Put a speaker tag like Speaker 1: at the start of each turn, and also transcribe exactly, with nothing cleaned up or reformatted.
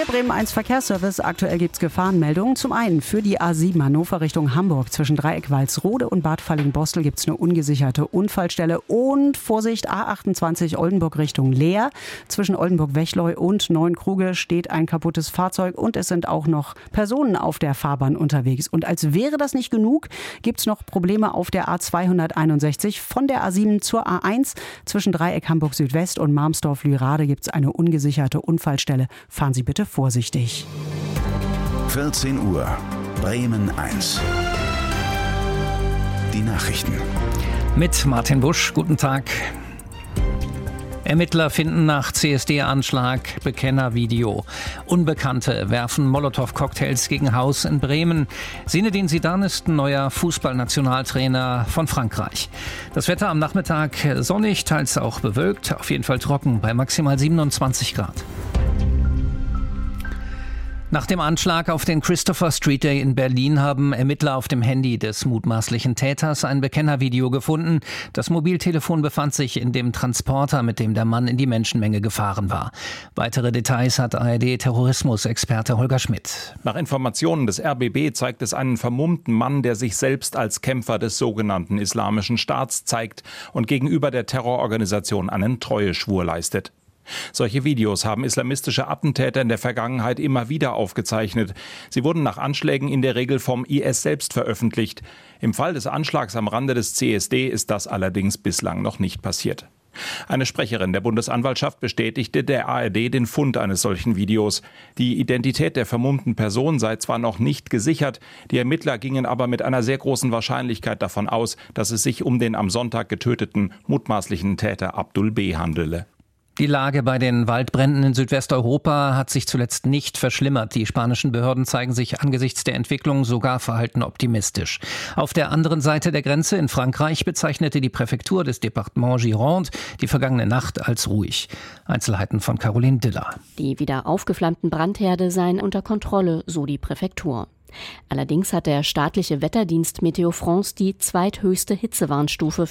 Speaker 1: Bremen eins Verkehrsservice. Aktuell gibt es Gefahrenmeldungen. Zum einen für die A sieben Hannover Richtung Hamburg. Zwischen Dreieck Walsrode und Bad Falling-Bostel gibt es eine ungesicherte Unfallstelle. Und Vorsicht, A achtundzwanzig Oldenburg Richtung Leer. Zwischen Oldenburg-Wechleu und Neunkruge steht ein kaputtes Fahrzeug. Und es sind auch noch Personen auf der Fahrbahn unterwegs. Und als wäre das nicht genug, gibt es noch Probleme auf der A zweihunderteinundsechzig. Von der A sieben zur A eins. Zwischen Dreieck Hamburg Südwest und Marmsdorf-Lührade gibt es eine ungesicherte Unfallstelle. Fahren Sie bitte vorsichtig.
Speaker 2: vierzehn Uhr, Bremen eins. Die Nachrichten.
Speaker 3: Mit Martin Busch, guten Tag. Ermittler finden nach C S D-Anschlag Bekennervideo. Unbekannte werfen Molotow-Cocktails gegen Haus in Bremen. Zinedine Zidane ist ein neuer Fußballnationaltrainer von Frankreich. Das Wetter am Nachmittag sonnig, teils auch bewölkt, auf jeden Fall trocken bei maximal siebenundzwanzig Grad. Nach dem Anschlag auf den Christopher Street Day in Berlin haben Ermittler auf dem Handy des mutmaßlichen Täters ein Bekennervideo gefunden. Das Mobiltelefon befand sich in dem Transporter, mit dem der Mann in die Menschenmenge gefahren war. Weitere Details hat A R D-Terrorismus-Experte Holger Schmidt.
Speaker 4: Nach Informationen des R B B zeigt es einen vermummten Mann, der sich selbst als Kämpfer des sogenannten Islamischen Staats zeigt und gegenüber der Terrororganisation einen Treueschwur leistet. Solche Videos haben islamistische Attentäter in der Vergangenheit immer wieder aufgezeichnet. Sie wurden nach Anschlägen in der Regel vom I S selbst veröffentlicht. Im Fall des Anschlags am Rande des C S D ist das allerdings bislang noch nicht passiert. Eine Sprecherin der Bundesanwaltschaft bestätigte der A R D den Fund eines solchen Videos. Die Identität der vermummten Person sei zwar noch nicht gesichert, die Ermittler gingen aber mit einer sehr großen Wahrscheinlichkeit davon aus, dass es sich um den am Sonntag getöteten mutmaßlichen Täter Abdul B. handele.
Speaker 3: Die Lage bei den Waldbränden in Südwesteuropa hat sich zuletzt nicht verschlimmert. Die spanischen Behörden zeigen sich angesichts der Entwicklung sogar verhalten optimistisch. Auf der anderen Seite der Grenze in Frankreich bezeichnete die Präfektur des Departements Gironde die vergangene Nacht als ruhig. Einzelheiten von Caroline Diller.
Speaker 5: Die wieder aufgeflammten Brandherde seien unter Kontrolle, so die Präfektur. Allerdings hat der staatliche Wetterdienst Meteo France die zweithöchste Hitzewarnstufe